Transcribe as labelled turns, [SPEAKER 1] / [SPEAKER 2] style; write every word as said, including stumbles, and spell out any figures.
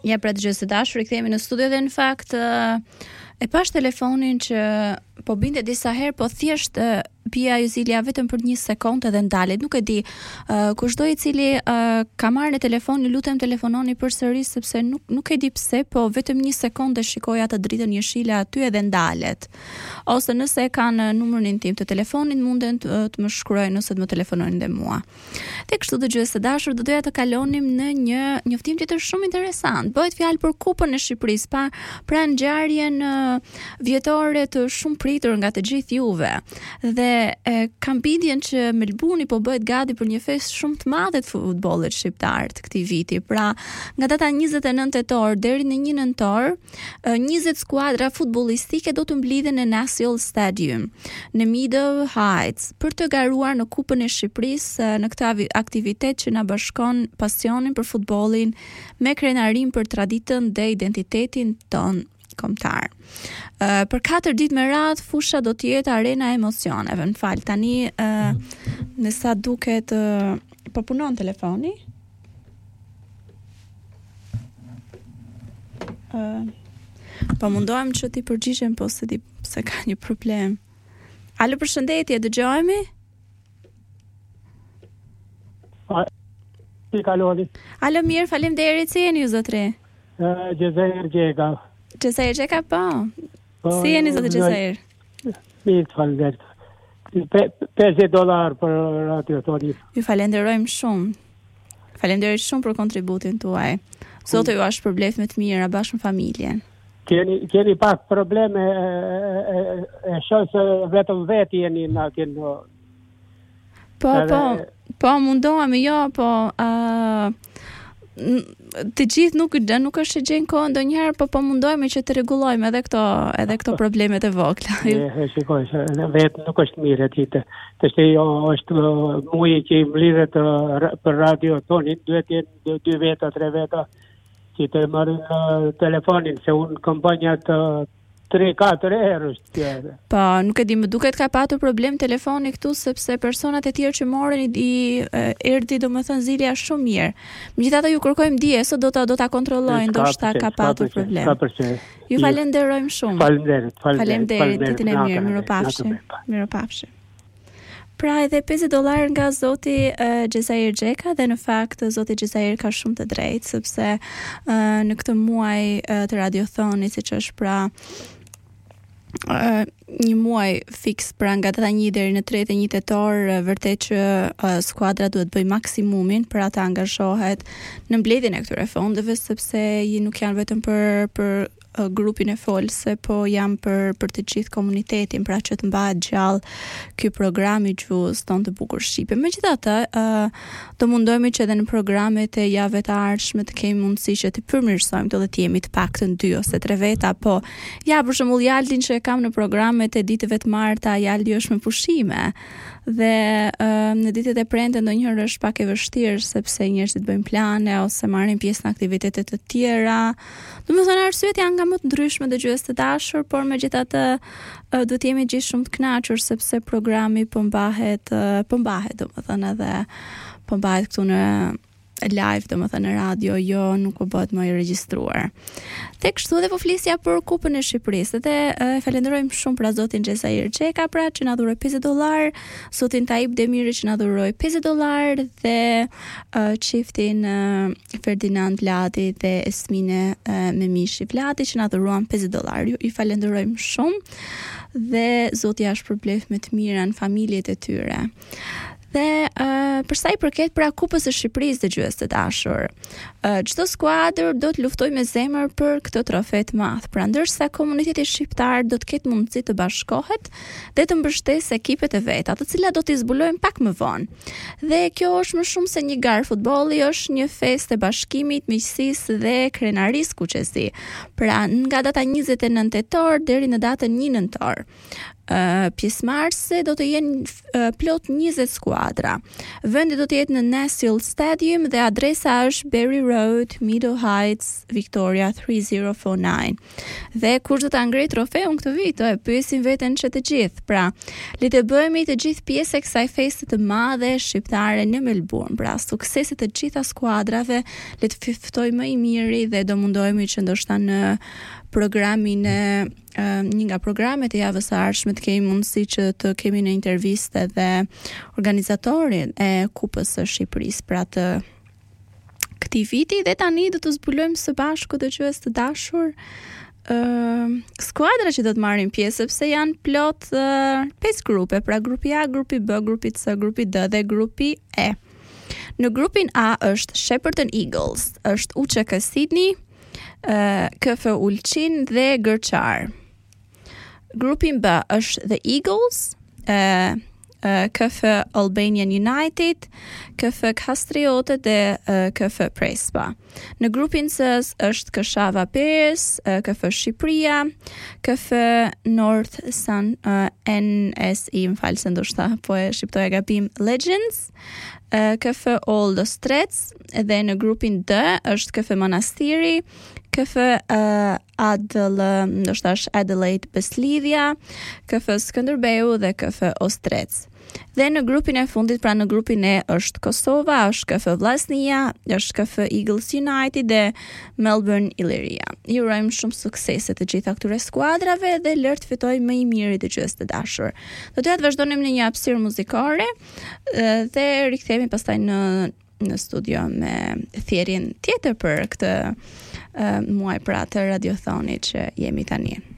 [SPEAKER 1] Ja, pra dëgjues të dashur, rikthehemi në studio dhe në fakt uh, e pash telefonin që po binte disa herë, po thjesht uh, Pia Juzilia vetëm për një sekondë dhe ndalet. Nuk e di, uh, kushdo i cili uh, ka marrë në telefon, ju lutem telefononi përsëri sepse nuk nuk e di pse, po vetëm një sekondë shikoj atë dritën jeshile aty edhe ndalet. Ose nëse e kanë numrin tim të telefonit, munden të, të më shkruajnë ose të më telefonojnë dhe mua. Te kështu dëgjues të dashur, do doja të kalonim në një njoftim tjetër shumë interesant. Bëhet fjalë për Kupën e Shqipërisë, pa pra ngjarjen uh, vjetore të shumë pritur nga të gjithë juve. Dhe e, kam bindjen që Melbourne po bëhet gati për një festë shumë të madhe të futbollit shqiptar të këtij viti. Pra, nga data njëzet e nëntë tetor deri në një nëntor, njëzet skuadra futbollistike do të mblidhen në National Stadium në Meadow Heights për të garuar në Kupën e Shqipërisë në këtë aktivitet që na bashkon pasionin për futbollin me krenarim për traditën dhe identitetin ton kombëtar. Uh, për katër ditë me radhë fusha do të jetë arena e emocioneve. Në fal, tani uh, në sa duket uh, po punon telefoni. Uh, po mundohem që ti përgjigjem, po se di se ka një problem. Alo, përshëndetje, dëgjohemi?
[SPEAKER 2] Si kaloni?
[SPEAKER 1] Alo, mirë, faleminderit, si jeni ju zotri?
[SPEAKER 2] Uh, Gjezair Gjega.
[SPEAKER 1] Gjezair Gjega, po. Po, si jeni zotri Gjezair?
[SPEAKER 2] Mirë, faleminderit. pesëdhjetë dollar për radio toni.
[SPEAKER 1] Ju falenderojmë shumë. Falenderoj shumë për kontributin tuaj. Zoti ju ashtë përblef me të mira bashkë me familjen.
[SPEAKER 2] Keni keni pak probleme e, e, e shoh se vetëm vetë jeni na keni.
[SPEAKER 1] Po, po, po mundohemi, jo, po uh, të gjithë nuk nuk është që gjenë kohë ndonjëherë, po po mundohemi që të rregullojmë edhe këto edhe këto problemet e vogla.
[SPEAKER 2] E shikoj, vetë nuk është mirë aty të të jo është muji që i mblidhet për radio toni, duhet të jenë dy veta, tre veta që të marrin telefonin, se unë kam bënë atë tre katër herë është.
[SPEAKER 1] Po, nuk e di, më duket ka patur problem telefoni këtu sepse personat e tjerë që morën i, i erdhi domethënë zilja shumë mirë. Megjithatë ju kërkojmë dije, sot do ta do ta kontrollojnë, ndoshta ka patur problem. Ju falenderojmë shumë.
[SPEAKER 2] Faleminderit,
[SPEAKER 1] faleminderit. Ditën e mirë, mirupafshim. Mirupafshim. Pra edhe pesëdhjetë dollar nga zoti uh, Gjezair Gjeka, dhe në fakt zoti Gjezair ka shumë të drejtë sepse uh, në këtë muaj uh, të radiothonit, siç është pra uh, një muaj fiks, pra nga data një deri në tridhjetë e një tetor, uh, vërtet që uh, skuadra duhet bëj maksimumin për ata angazhohet në mbledhjen e këtyre fondeve, sepse i nuk janë vetëm për për grupin e folse, po jam për për të gjithë komunitetin, pra që të mbahet gjallë ky program i gjuhës tonë të bukur shqipe. Megjithatë, uh, do mundohemi që edhe në programet e javëve të ardhshme të kemi mundësi që të përmirësojmë të dhe të jemi të paktën dy ose tre veta, po ja për shembull Jaldin që e kam në programet e ditëve të marta, Jaldi është me pushime. Dhe uh, në ditët e premte ndonjëherë është pak e vështirë sepse njerëzit bëjnë plane ose marrin pjesë në aktivitete të tjera. Domethënë arsyet janë nga më të ndryshme dëgjues të dashur, por megjithatë uh, duhet jemi gjithë shumë të kënaqur sepse programi po mbahet uh, po mbahet domethënë edhe po mbahet këtu në live, domethënë në radio, jo nuk po bëhet më i regjistruar. Tek kështu dhe po flisja për Kupën e Shqipërisë. Dhe e falenderojmë shumë pra zotin Gjezair Gjeka pra që na dhuroi pesëdhjetë dollar, zotin Taib Demiri që na dhuroi pesëdhjetë dollar dhe uh, çiftin uh, Ferdinand Vladi dhe Esmine uh, Memishi Vladi që na dhuruan pesëdhjetë dollar. Ju i falenderojmë shumë dhe zoti ja shpërblef me të mira në familjet e tyre. Dhe uh, për sa i përket pra Kupës së Shqipërisë dëgjues të dashur, uh, çdo skuadër do të luftojë me zemër për këtë trofe të madh. Pra ndërsa komuniteti shqiptar do të ketë mundësi të bashkohet dhe të mbështesë ekipet e veta, të cilat do t'i zbulojmë pak më vonë. Dhe kjo është më shumë se një garë futbolli, është një festë e bashkimit, miqësisë dhe krenarisë kuqezi. Pra nga data njëzet e nëntë tetor deri në datën një nëntor. Uh, pjesëmarrëse do të jenë uh, plot njëzet skuadra. Vendi do të jetë në Nashville Stadium dhe adresa është Berry Road, Meadow Heights, Victoria three zero four nine. Dhe kush do ta ngrejë trofeun këtë vit? E pyesin veten që të gjithë. Pra, le të bëhemi të gjithë pjesë e kësaj feste të madhe shqiptare në Melbourne. Pra, sukseset të gjitha skuadrave, le të ftojmë më i miri dhe do mundohemi që ndoshta në programin e uh, një nga programet e javës së ardhshme të kemi mundësi që të kemi në interviste dhe organizatorin e Kupës së Shqipërisë për atë këtij viti dhe tani do të zbulojmë së bashku dëgjues të dashur uh, skuadra që do të marrin pjesë sepse janë plot uh, pesë grupe, pra grupi A, grupi B, grupi C, grupi D dhe grupi E. Në grupin A është Shepparton Eagles, është U C K Sydney, Uh, K F Ulqin dhe Gërçar. Grupin B është The Eagles, uh, uh, K F Albanian United, K F Kastriote dhe uh, K F Prespa. Në grupin C është Këshava Perez, uh, K F Shqipëria, K F North Sun, uh, N S I, më falë se ndoshta po e shqiptoja gabim, Legends, uh, K F Old Ostrec dhe në grupin D është K F Manastiri, K F uh, Adel, ndoshta është Adelaide Beslidhja, K F Skënderbeu dhe K F Ostrec. Dhe në grupin e fundit, pra në grupin E është Kosova, është K F Vllaznia, është K F Eagles United dhe Melbourne Illyria. Ju urojmë shumë suksese të gjitha këtyre skuadrave dhe lër të fitojë më i miri dëgjues të dashur. Do të vazhdojmë në një hapësirë muzikore dhe rikthehemi pastaj në në studio me thjerrjen tjetër për këtë uh, muaj pra të radiothonit që jemi tani.